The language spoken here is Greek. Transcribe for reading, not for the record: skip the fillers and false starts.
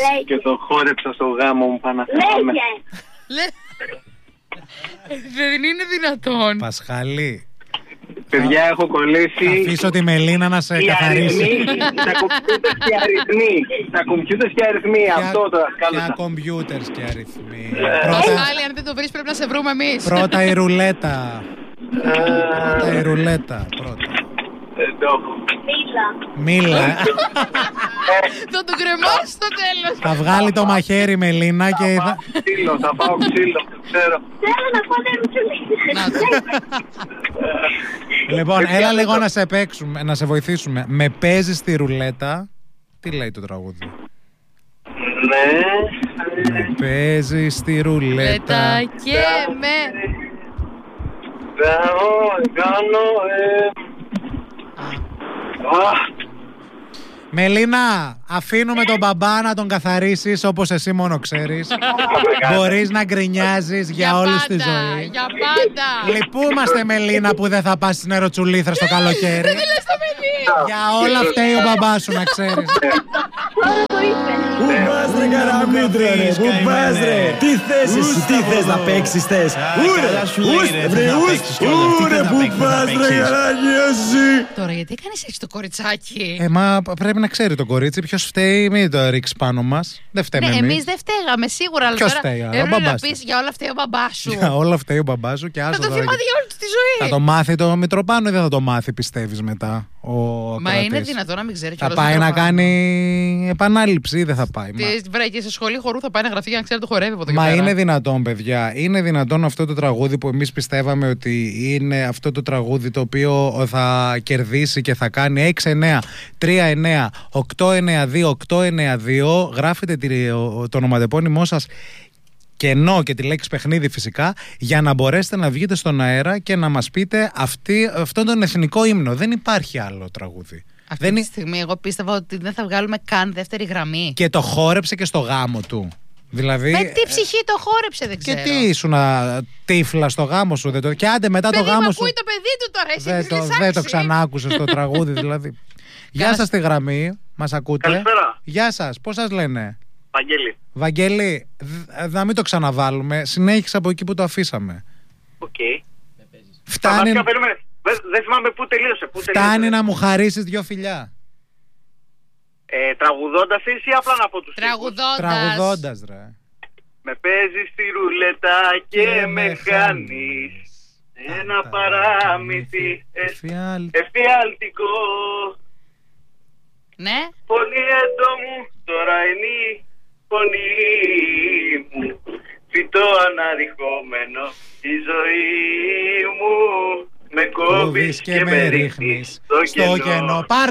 Και το χόρεψα στο γάμο μου, Παναθηναϊκέ. Δεν είναι δυνατόν. Πασχαλή. Παιδιά, έχω κολλήσει. Θα αφήσω τη Μελίνα να σε καθαρίσει. Τα κομπιούτερς και αριθμοί. Αυτό το σκάλωσα. Ποια κομπιούτερς και αριθμοί. Πασχάλη, αν δεν το βρεις πρέπει να σε βρούμε εμείς. Πρώτα η ρουλέτα. Δεν το έχω. Μίλα. Θα τον κρεμάσει στο τέλος. Θα βγάλει το μαχαίρι Μελίνα και Θα πάω ξύλο, ξέρω. Θέλω να πάω να Λοιπόν, έλα λίγο να σε παίξουμε, να σε βοηθήσουμε. Με παίζεις στη ρουλέτα. Τι λέει το τραγούδι? Ναι. Με παίζεις στη ρουλέτα και με... Κάνω... Μελίνα, αφήνουμε τον μπαμπά να τον καθαρίσεις όπως εσύ μόνο ξέρεις. Μπορείς να γκρινιάζεις για όλη τη ζωή. Για πάντα. Λυπούμαστε, Μελίνα, που δεν θα πας στην Ερωτσουλήθρα στο καλοκαίρι. Δεν λες το παιδί. Για όλα φταίει ο μπαμπάς σου, να ξέρεις. Πού πας ρε Καραμήτρε ρε, πού πας ρε? Τι θες εσύ, τι θες να παίξεις θες? Ούρε, πού πας ρε Καράγι εσύ? Τώρα γιατί κάνεις έτσι το κοριτσάκι? Μα πρέπει να ξέρει το κορίτσι ποιος φταίει, μην το ρίξει πάνω μας. Δεν φταίμε εμείς. Εμείς δεν φταίγαμε σίγουρα. Ποιος φταίει? Έπρεπε να πεις για όλα φταίει ο μπαμπάς σου. Για όλα φταίει ο μπαμπάς σου και Θα άσο το τώρα. θυμάται για όλη του τη ζωή. Θα το μάθει το Μητροπάνο ή δεν θα το μάθει, πιστεύεις, μετά ο Μα κρατής? είναι δυνατόν να μην ξέρει? Θα πάει να κάνει επανάληψη ή δεν θα πάει? Βρέκε σε σχολή χορού θα πάει να γραφτεί για να ξέρει το χορεύει από το Μα είναι δυνατόν, παιδιά? Είναι δυνατόν αυτό το τραγούδι που εμείς πιστεύαμε ότι είναι αυτό το τραγούδι το οποίο θα κερδίσει και θα κάνει 6-9-3-9 8-9-2 8-9-2. Γράφετε το ονοματεπώνυμό σας κενό και τη λέξη παιχνίδι φυσικά, για να μπορέσετε να βγείτε στον αέρα και να μας πείτε αυτόν τον εθνικό ύμνο. Δεν υπάρχει άλλο τραγούδι. Αυτή τη στιγμή εγώ πίστευα ότι δεν θα βγάλουμε καν δεύτερη γραμμή. Και το χόρεψε και στο γάμο του. Δηλαδή, με τι ψυχή το χόρεψε, δεν ξέρω. Και τι ήσουν τύφλα στο γάμο σου? Και άντε μετά το γάμο σου. Ακούει το παιδί του τώρα, εσύ δεν το ξανάκουσες το τραγούδι δηλαδή. Γεια σας στη γραμμή, μας ακούτε? Καλησπέρα. Γεια σας, πώς σας λένε? Βαγγέλη. Βαγγέλη, να μην το ξαναβάλουμε. Συνέχισε από εκεί που το αφήσαμε. Οκ. Φτάνει. Δεν θυμάμαι πού τελείωσε. Φτάνει να μου χαρίσεις 2 φιλιά. Τραγουδώντας ή απλά να πω τους Τραγουδώντας ρε. Με παίζεις στη ρουλέτα και με χάνεις. Ένα παράμυθι εφιάλτικο. Ναι. Πολύ έντομο τώρα είναι η φωνή μου. Φυτό αναδειχόμενο η ζωή μου. Με κόβεις και με ρίχνεις στο κενό.